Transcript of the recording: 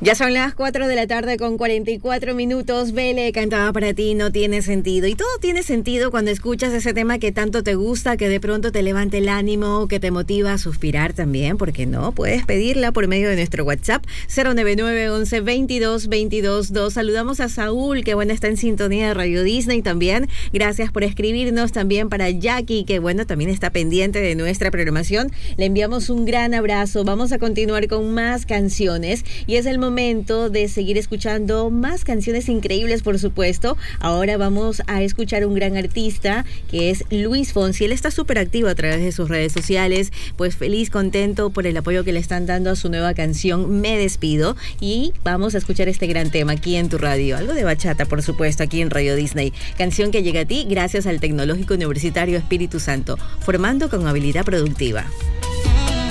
Ya son las 4 de la tarde con 44 minutos. Vele cantaba para ti, no tiene sentido. Y todo tiene sentido cuando escuchas ese tema que tanto te gusta, que de pronto te levanta el ánimo, que te motiva a suspirar también. ¿Por qué no? Puedes pedirla por medio de nuestro WhatsApp 099 11 22 22 2. Saludamos a Saúl, que bueno, está en sintonía de Radio Disney también. Gracias por escribirnos. También para Jackie, que bueno, también está pendiente de nuestra programación. Le enviamos un gran abrazo. Vamos a continuar con más canciones y es el momento de seguir escuchando más canciones increíbles, por supuesto. Ahora vamos a escuchar un gran artista que es Luis Fonsi. Él está súper activo a través de sus redes sociales, pues feliz, contento por el apoyo que le están dando a su nueva canción Me Despido, y vamos a escuchar este gran tema aquí en tu radio, algo de bachata, por supuesto, aquí en Radio Disney, canción que llega a ti gracias al Tecnológico Universitario Espíritu Santo, formando con habilidad productiva.